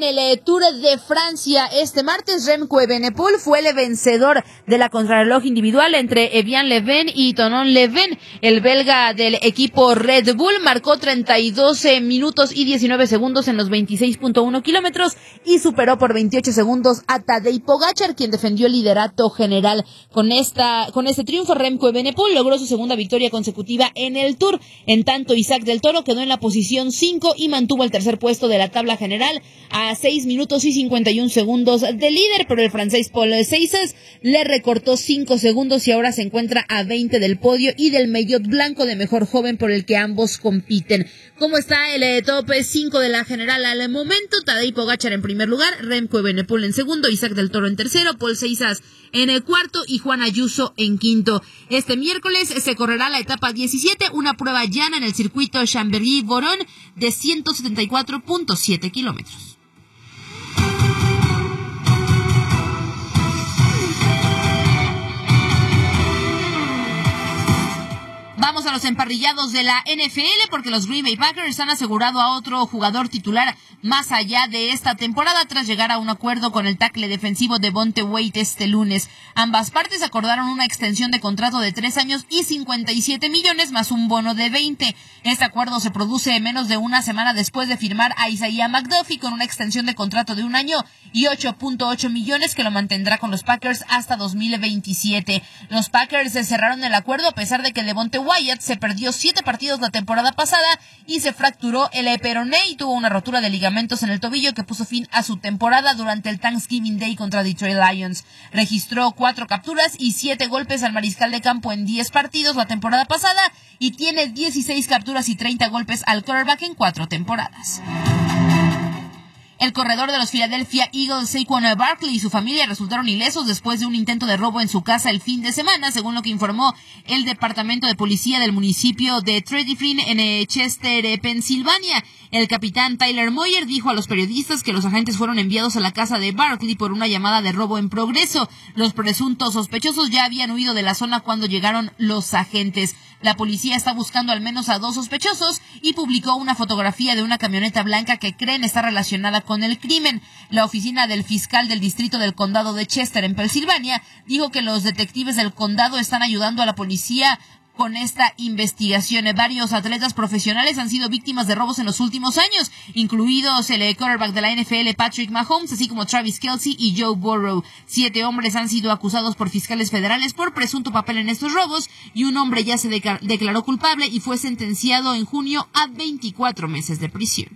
en el Tour de Francia este martes, Remco Evenepoel fue el vencedor de la contrarreloj individual entre Evian Leven y Tonon Leven. El belga del equipo Red Bull marcó 32 minutos y 19 segundos en los 26.1 kilómetros y superó por 28 segundos a Tadej Pogačar, quien defendió el liderato general. Con este triunfo, Remco Evenepoel logró su segunda victoria consecutiva en el Tour. En tanto, Isaac del Toro quedó en la posición 5 y mantuvo el tercer puesto de la tabla general a 6 minutos y 51 segundos de líder, pero el francés Paul Seyssens le recortó 5 segundos y ahora se encuentra a 20 del podio y del maillot blanco de mejor joven por el que ambos compiten. ¿Cómo está el top 5 de la general al momento? Tadej Pogačar en primer lugar, Remco Evenepoel en segundo, Isaac del Toro en tercero, Paul Seyssens en el cuarto y Juan Ayuso en quinto. Este miércoles se correrá la etapa 17, una prueba llana en el circuito Chambéry-Voron de 174.7 kilómetros. Vamos a los emparrillados de la NFL porque los Green Bay Packers han asegurado a otro jugador titular más allá de esta temporada tras llegar a un acuerdo con el tackle defensivo Devonte Wade este lunes. Ambas partes acordaron una extensión de contrato de 3 años y 57 millones más un bono de 20. Este acuerdo se produce menos de una semana después de firmar a Isaiah McDuffie con una extensión de contrato de 1 año y 8.8 millones que lo mantendrá con los Packers hasta 2027. Los Packers cerraron el acuerdo a pesar de que Devonte Wyatt se perdió 7 partidos la temporada pasada y se fracturó el peroné y tuvo una rotura de ligamentos en el tobillo que puso fin a su temporada durante el Thanksgiving Day contra Detroit Lions. Registró 4 capturas y 7 golpes al mariscal de campo en 10 partidos la temporada pasada y tiene 16 capturas y 30 golpes al quarterback en 4 temporadas. El corredor de los Philadelphia Eagles, Saquon Barkley, y su familia resultaron ilesos después de un intento de robo en su casa el fin de semana, según lo que informó el Departamento de Policía del municipio de Tredyffrin en Chester, Pensilvania. El capitán Tyler Moyer dijo a los periodistas que los agentes fueron enviados a la casa de Barkley por una llamada de robo en progreso. Los presuntos sospechosos ya habían huido de la zona cuando llegaron los agentes. La policía está buscando al menos a 2 sospechosos y publicó una fotografía de una camioneta blanca que creen está relacionada con el crimen. La oficina del fiscal del distrito del condado de Chester en Pensilvania dijo que los detectives del condado están ayudando a la policía con esta investigación. Varios atletas profesionales han sido víctimas de robos en los últimos años, incluidos el quarterback de la NFL Patrick Mahomes, así como Travis Kelce y Joe Burrow. 7 hombres han sido acusados por fiscales federales por presunto papel en estos robos y un hombre ya se declaró culpable y fue sentenciado en junio a 24 meses de prisión.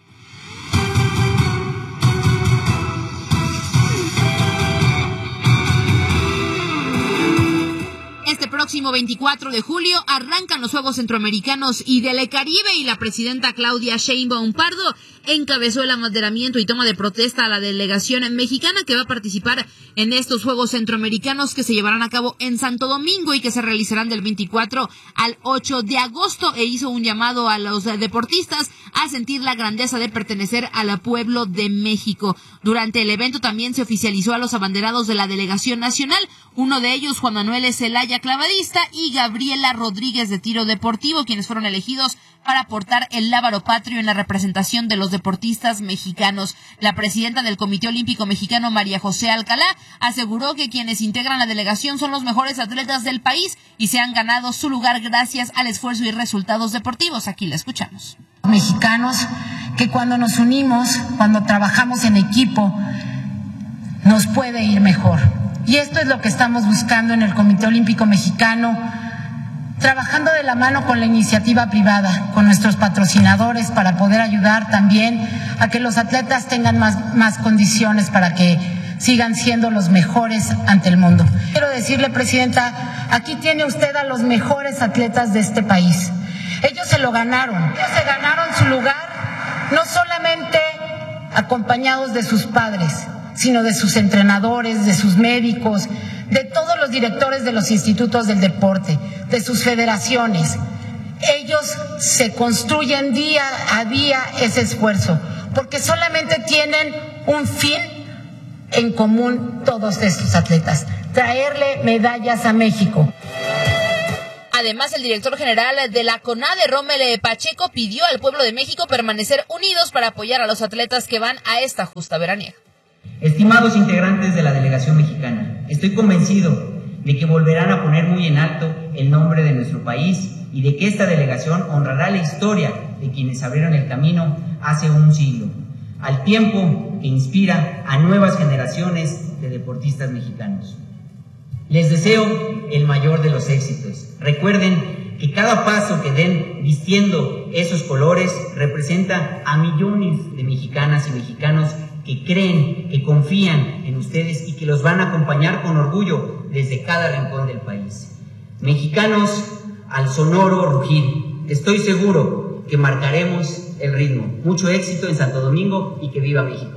Este próximo 24 de julio arrancan los Juegos Centroamericanos y del Caribe y la presidenta Claudia Sheinbaum Pardo encabezó el abanderamiento y toma de protesta a la delegación mexicana que va a participar en estos Juegos Centroamericanos que se llevarán a cabo en Santo Domingo y que se realizarán del 24 al 8 de agosto e hizo un llamado a los deportistas a sentir la grandeza de pertenecer al pueblo de México. Durante el evento también se oficializó a los abanderados de la delegación nacional, uno de ellos Juan Manuel Zelaya clavadista y Gabriela Rodríguez de tiro deportivo, quienes fueron elegidos para portar el lábaro patrio en la representación de los deportistas mexicanos. La presidenta del Comité Olímpico Mexicano, María José Alcalá, aseguró que quienes integran la delegación son los mejores atletas del país y se han ganado su lugar gracias al esfuerzo y resultados deportivos. Aquí la escuchamos. Mexicanos que cuando nos unimos, cuando trabajamos en equipo, nos puede ir mejor. Y esto es lo que estamos buscando en el Comité Olímpico Mexicano, trabajando de la mano con la iniciativa privada, con nuestros patrocinadores para poder ayudar también a que los atletas tengan más condiciones para que sigan siendo los mejores ante el mundo. Quiero decirle, Presidenta, aquí tiene usted a los mejores atletas de este país. Ellos se lo ganaron. Ellos se ganaron su lugar no solamente acompañados de sus padres, sino de sus entrenadores, de sus médicos, de todos los directores de los institutos del deporte, de sus federaciones. Ellos se construyen día a día ese esfuerzo, porque solamente tienen un fin en común todos estos atletas: traerle medallas a México. Además, el director general de la CONADE, Rommel Pacheco, pidió al pueblo de México permanecer unidos para apoyar a los atletas que van a esta justa veraniega. Estimados integrantes de la delegación mexicana, estoy convencido de que volverán a poner muy en alto el nombre de nuestro país y de que esta delegación honrará la historia de quienes abrieron el camino hace un siglo, al tiempo que inspira a nuevas generaciones de deportistas mexicanos. Les deseo el mayor de los éxitos. Recuerden que cada paso que den vistiendo esos colores representa a millones de mexicanas y mexicanos que creen, que confían en ustedes y que los van a acompañar con orgullo desde cada rincón del país. Mexicanos al sonoro rugir, estoy seguro que marcaremos el ritmo. Mucho éxito en Santo Domingo y que viva México.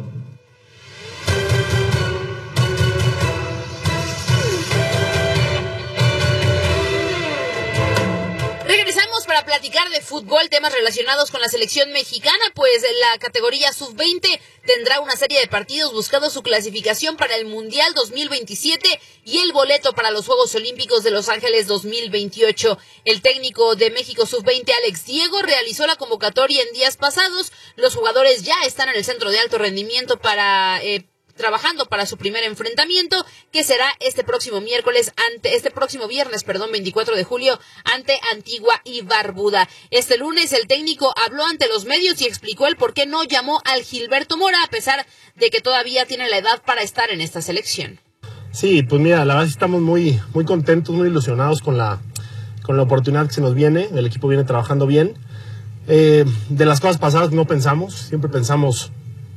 Para platicar de fútbol, temas relacionados con la selección mexicana, pues la categoría sub-20 tendrá una serie de partidos buscando su clasificación para el Mundial 2027 y el boleto para los Juegos Olímpicos de Los Ángeles 2028. El técnico de México sub-20, Alex Diego, realizó la convocatoria en días pasados. Los jugadores ya están en el centro de alto rendimiento trabajando para su primer enfrentamiento, que será este próximo viernes, 24 de julio, ante Antigua y Barbuda. Este lunes el técnico habló ante los medios y explicó el por qué no llamó al Gilberto Mora, a pesar de que todavía tiene la edad para estar en esta selección. Sí, pues mira, la verdad estamos muy contentos, muy ilusionados con la oportunidad que se nos viene. El equipo viene trabajando bien. De las cosas pasadas no pensamos, siempre pensamos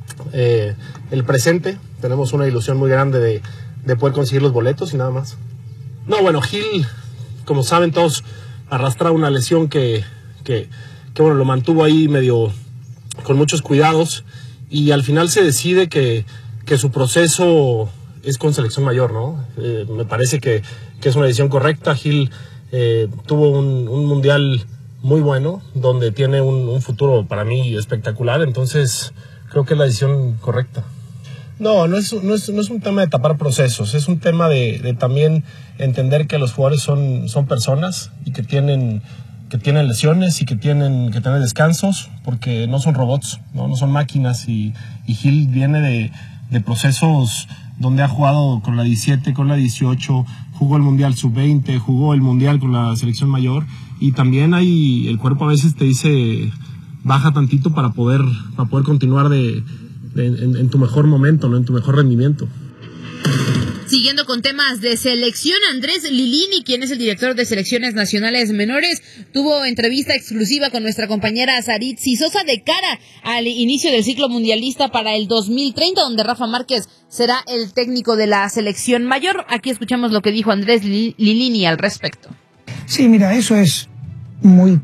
el presente. Tenemos una ilusión muy grande de poder conseguir los boletos y nada más. No, bueno, Gil, como saben todos, arrastraba una lesión que bueno, lo mantuvo ahí medio con muchos cuidados y al final se decide que su proceso es con selección mayor, ¿no? Me parece que es una decisión correcta. Gil tuvo un mundial muy bueno, donde tiene un futuro para mí espectacular, entonces creo que es la decisión correcta. No es un tema de tapar procesos, es un tema de también entender que los jugadores son personas y que tienen lesiones y que tienen que tener descansos, porque no son robots, no son máquinas, y Gil viene de procesos donde ha jugado con la 17, con la 18, jugó el Mundial Sub-20, jugó el Mundial con la selección mayor, y también el cuerpo a veces te dice baja tantito para poder continuar en tu mejor momento, ¿no? En tu mejor rendimiento. Siguiendo con temas de selección, Andrés Lilini, quien es el director de selecciones nacionales menores, tuvo entrevista exclusiva con nuestra compañera Saritzi Sosa de cara al inicio del ciclo mundialista para el 2030, donde Rafa Márquez será el técnico de la selección mayor. Aquí escuchamos lo que dijo Andrés Lilini al respecto. Sí, mira, eso es muy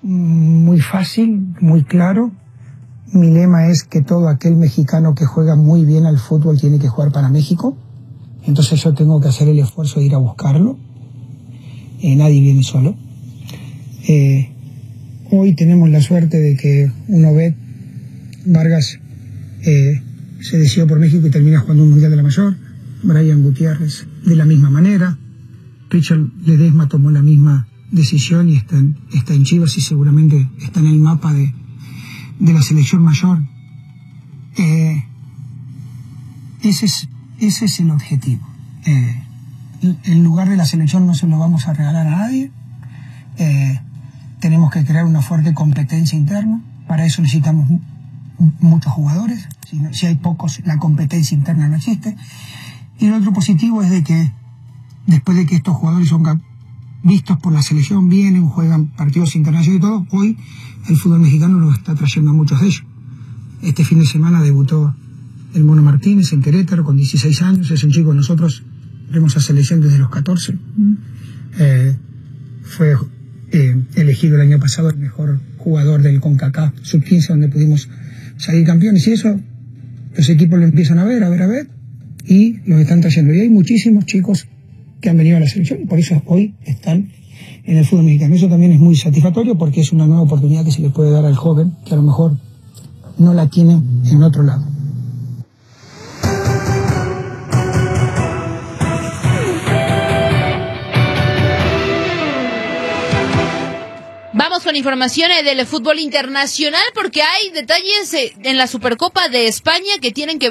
fácil, muy claro. Mi lema es que todo aquel mexicano que juega muy bien al fútbol tiene que jugar para México. Entonces yo tengo que hacer el esfuerzo de ir a buscarlo. Nadie viene solo. Hoy tenemos la suerte de que un Obed Vargas se decidió por México y termina jugando un Mundial de la Mayor. Brian Gutiérrez de la misma manera. Richard Ledesma tomó la misma decisión y está en Chivas y seguramente está en el mapa de la selección mayor. Ese es el objetivo. El lugar de la selección no se lo vamos a regalar a nadie. Tenemos que crear una fuerte competencia interna. Para eso necesitamos muchos jugadores. Si hay pocos, la competencia interna no existe. Y el otro positivo es de que después de que estos jugadores son vistos por la selección, vienen, juegan partidos internacionales y todo, hoy el fútbol mexicano nos está trayendo a muchos de ellos. Este fin de semana debutó el Mono Martínez en Querétaro con 16 años, es un chico que nosotros vemos a selección desde los 14. Fue elegido el año pasado el mejor jugador del CONCACAF Sub-15, donde pudimos salir campeones, y eso los equipos lo empiezan a ver, y los están trayendo. Y hay muchísimos chicos que han venido a la selección y por eso hoy están en el fútbol mexicano. Eso también es muy satisfactorio porque es una nueva oportunidad que se le puede dar al joven que a lo mejor no la tiene en otro lado. información del fútbol internacional porque hay detalles en la Supercopa de España que tienen que